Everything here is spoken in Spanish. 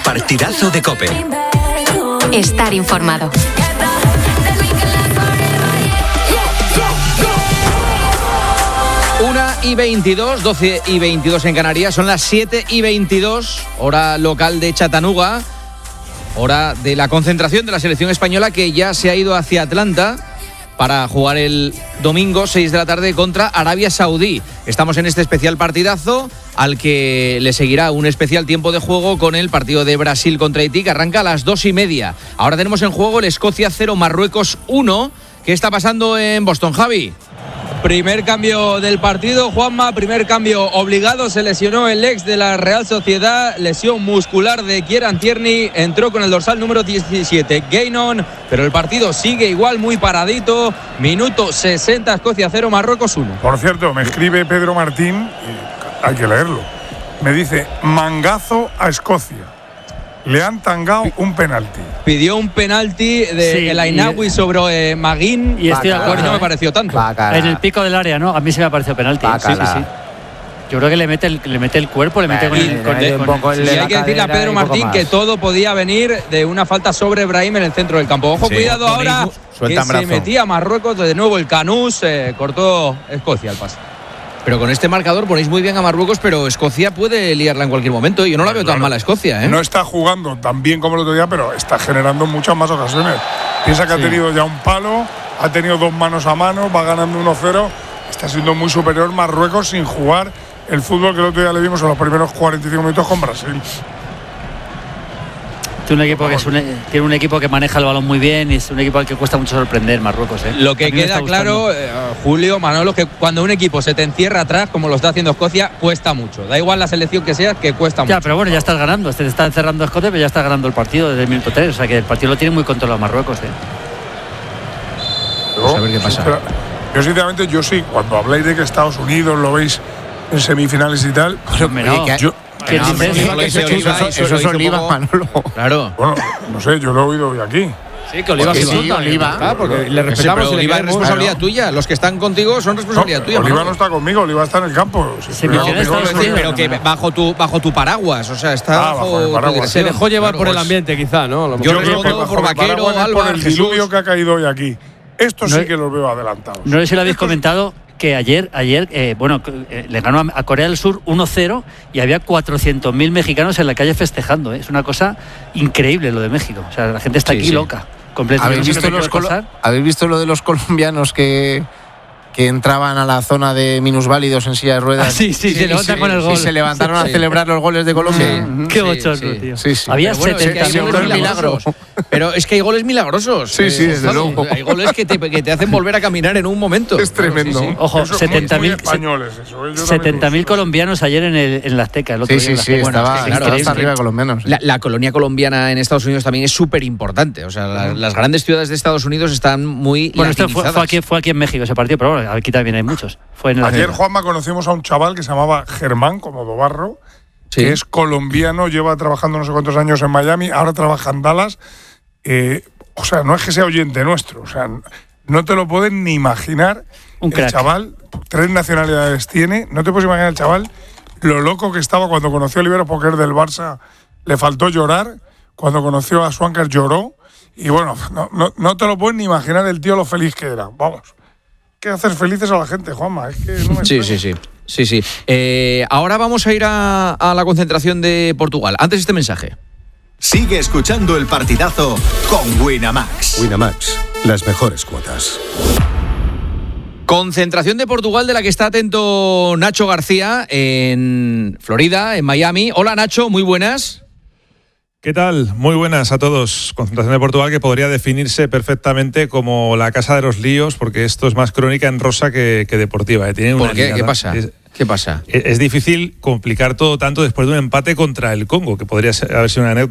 partidazo de COPE. Estar informado. 1:22, 12:22 en Canarias, son las 7:22, hora local de Chattanooga, hora de la concentración de la selección española que ya se ha ido hacia Atlanta para jugar el domingo 6 de la tarde contra Arabia Saudí. Estamos en este especial partidazo al que le seguirá un especial tiempo de juego con el partido de Brasil contra Haití que arranca a las 2:30. Ahora tenemos en juego el Escocia 0, Marruecos 1. ¿Qué está pasando en Boston, Javi? Primer cambio del partido, Juanma, primer cambio obligado, se lesionó el ex de la Real Sociedad, lesión muscular de Kieran Tierney, entró con el dorsal número 17, Gainon, pero el partido sigue igual, muy paradito, minuto 60, Escocia 0, Marruecos 1. Por cierto, me escribe Pedro Martín, hay que leerlo, me dice, mangazo a Escocia. Le han tangado un penalti. Pidió un penalti de El Ainawi sobre Maguín y estoy de acuerdo, no me pareció tanto. En el pico del área, ¿no? A mí se me ha parecido penalti. Sí. Yo creo que le mete el cuerpo, le mete Y hay que decirle a Pedro Martín que todo podía venir de una falta sobre Brahim en el centro del campo. Ojo, cuidado ahora, que se metía Marruecos, de nuevo el Canús, cortó Escocia el pase. Pero con este marcador ponéis muy bien a Marruecos, pero Escocia puede liarla en cualquier momento. Yo no la veo tan mala Escocia, ¿eh? No está jugando tan bien como el otro día, pero está generando muchas más ocasiones. Piensa que ha tenido ya un palo, ha tenido 2 manos a mano, va ganando 1-0. Está siendo muy superior Marruecos sin jugar el fútbol que el otro día le vimos en los primeros 45 minutos con Brasil. Tiene un equipo que maneja el balón muy bien y es un equipo al que cuesta mucho sorprender, Marruecos. Lo que queda claro, Julio, Manolo, que cuando un equipo se te encierra atrás, como lo está haciendo Escocia, cuesta mucho. Da igual la selección que sea, que cuesta mucho. Ya, pero bueno, ya estás ganando. Te está encerrando Escocia, pero ya está ganando el partido desde el minuto 3. O sea que el partido lo tiene muy controlado Marruecos. Vamos a ver qué pasa. Yo sinceramente, cuando habláis de que Estados Unidos lo veis en semifinales y tal, eso es Oliva, Manolo. Claro. Bueno, no sé, yo lo he oído hoy aquí. Sí, que Oliva Oliva. Porque le respetamos. Pero Oliva es responsabilidad tuya. Los que están contigo son responsabilidad tuya. Oliva no está conmigo, Oliva está en el campo. Pero que bajo tu paraguas. O sea, está bajo. Se dejó llevar por el ambiente, quizá, ¿no? Yo respondo por Vaquero, Álvaro, por el diluvio que ha caído hoy aquí. Esto sí que los veo adelantados. No sé si lo habéis comentado, que ayer le ganó a Corea del Sur 1-0 y había 400.000 mexicanos en la calle festejando. Es una cosa increíble lo de México. O sea, la gente está aquí loca. ¿Habéis visto lo de los colombianos que entraban a la zona de minusválidos en silla de ruedas? Se levantan con el gol. Y se levantaron a celebrar los goles de Colombia. Qué bochorno, tío. Había 70.000 milagros. Pero es que hay goles milagrosos. Sí, desde luego. Hay goles que te hacen volver a caminar en un momento. Es tremendo. Ojo, 70.000 españoles. 70.000 colombianos ayer en la Azteca. Estaba hasta arriba de colombianos. La colonia colombiana en Estados Unidos también es súper importante. O sea, las grandes ciudades de Estados Unidos están muy latinizadas. Fue aquí en México ese partido, pero bueno, aquí también hay muchos. Ayer, Juanma, conocimos a un chaval que se llamaba Germán, como Dobarro, que es colombiano, lleva trabajando no sé cuántos años en Miami, ahora trabaja en Dallas. O sea, no es que sea oyente nuestro, o sea, no te lo pueden ni imaginar. Un crack. El chaval, 3 nacionalidades tiene, no te puedes imaginar el chaval lo loco que estaba cuando conoció a Olivero Poker del Barça, le faltó llorar, cuando conoció a Swankar lloró, y bueno, no te lo puedes ni imaginar el tío lo feliz que era, vamos. Que hacer felices a la gente, Juanma. Es que no me Sí. Ahora vamos a ir a la concentración de Portugal. Antes este mensaje. Sigue escuchando el partidazo con Winamax. Winamax, las mejores cuotas. Concentración de Portugal de la que está atento Nacho García en Florida, en Miami. Hola Nacho, muy buenas. ¿Qué tal? Muy buenas a todos. Concentración de Portugal que podría definirse perfectamente como la casa de los líos, porque esto es más crónica en rosa que deportiva. Tiene una ¿Por qué? ¿Qué pasa? ¿Qué pasa? Es difícil complicar todo tanto después de un empate contra el Congo, que podría haber sido una anécdota.